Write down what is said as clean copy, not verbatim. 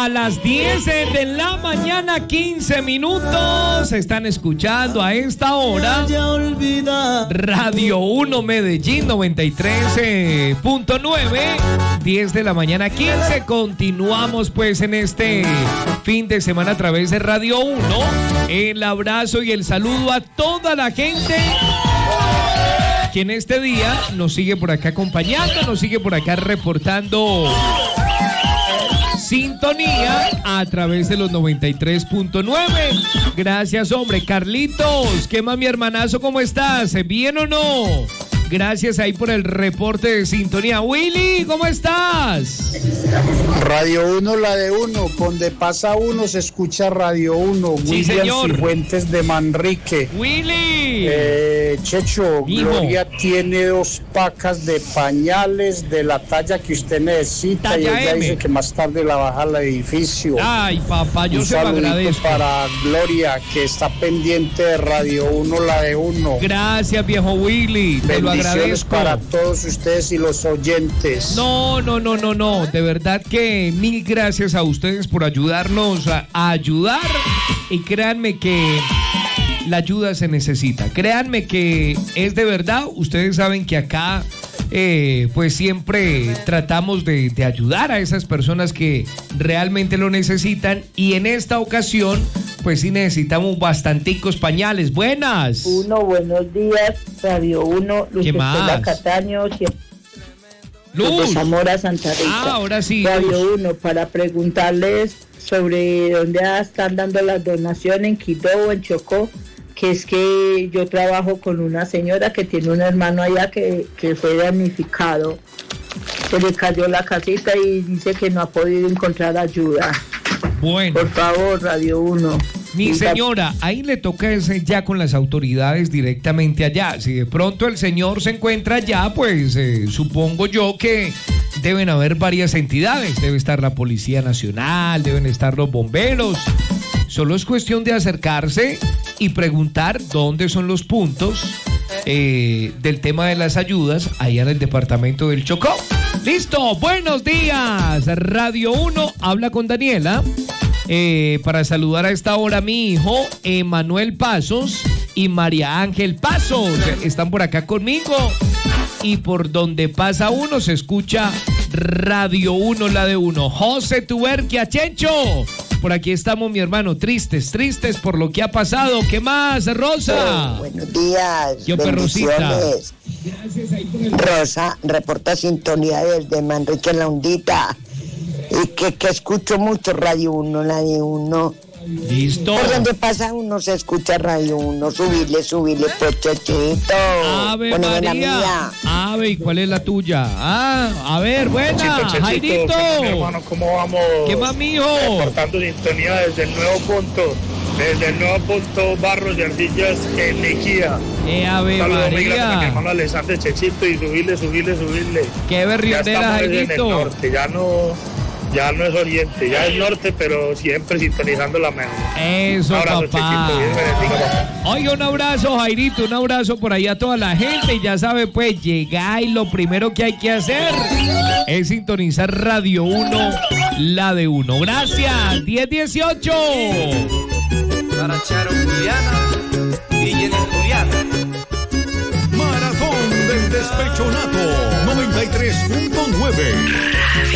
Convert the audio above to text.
A las 10 de la mañana, 15 minutos. Están escuchando a esta hora Radio 1 Medellín 93.9. 10 de la mañana, 15. Continuamos pues en este fin de semana a través de Radio 1. El abrazo y el saludo a toda la gente que en este día nos sigue por acá acompañando, nos sigue por acá reportando sintonía a través de los 93.9. Gracias, hombre. Carlitos, ¿qué más, mi hermanazo? ¿Cómo estás? ¿Bien o no? Gracias ahí por el reporte de sintonía. Willy, ¿cómo estás? Radio 1, la de uno. Donde pasa uno se escucha Radio 1. Sí, William señor. Cifuentes de Manrique. Willy. Checho, Hijo. Gloria tiene 2 pacas de pañales de la talla que usted necesita. Talla y ella M. dice que más tarde la baja al edificio. Ay, papá, yo Un se lo saludito agradezco. para Gloria, que está pendiente de Radio 1, la de uno. Gracias, viejo Willy. Te lo Bendiciones agradezco. para todos ustedes y los oyentes. No. De verdad que mil gracias a ustedes por ayudarnos a ayudar. Y créanme que la ayuda se necesita. Créanme que es de verdad. Ustedes saben que acá pues siempre tratamos de ayudar a esas personas que realmente lo necesitan. Y en esta ocasión pues sí necesitamos bastanticos pañales. Buenas. Buenos días, Radio 1, Luz ¿Qué más? Estela Cataño, Luz. Zamora, Santa Rita. Ahora sí. Radio Luz. 1, para preguntarles sobre dónde están dando las donaciones en Quito, en Chocó, que es que yo trabajo con una señora que tiene un hermano allá que fue damnificado. Se le cayó la casita y dice que no ha podido encontrar ayuda. Bueno. Por favor, Radio 1. Mi señora, ahí le toca ese ya con las autoridades directamente allá. Si de pronto el señor se encuentra allá, pues supongo yo que deben haber varias entidades. Debe estar la Policía Nacional, deben estar los bomberos. Solo es cuestión de acercarse y preguntar dónde son los puntos del tema de las ayudas allá en el departamento del Chocó. Listo, buenos días. Radio 1 habla con Daniela. Para saludar a esta hora a mi hijo Emanuel Pasos y María Ángel Pasos. Están por acá conmigo. Y por donde pasa uno se escucha Radio 1, la de uno. José Tuberquia, Chencho. Por aquí estamos, mi hermano, tristes por lo que ha pasado. ¿Qué más, Rosa? Buenos días. Yo, Perrosita. Rosa reporta sintonía desde Manrique, la Ondita. Y que escucho mucho Radio 1, la de uno. Listo. Por donde pasa uno se escucha Radio 1. Subile, pues, Chechito. Ave Poneme la María. mía. Ave, ¿y cuál es la tuya? A ver, buena. Chechito, Jairito. mi hermano, ¿cómo vamos? ¿Qué más, mijo? Reportando sintonía desde el nuevo punto Barros de Ardillas en Mejía. Ave Saludos muy grande a mi María. hermano Alexander, Chechito, y subirle. Qué Ya berrionera, estamos en el Jairito. norte, ya no es oriente, ya es norte, pero siempre sintonizando la mejor. Eso, Un abrazo, papá. Chechito, Dios bendiga, papá. Oiga, un abrazo, Jairito, un abrazo por ahí a toda la gente. Y ya sabe, pues, llegar y lo primero que hay que hacer es sintonizar Radio 1, la de uno. Gracias, 10-18. Para Charo Juliana, DJ Juliana. Maratón del Despechonato 93.9.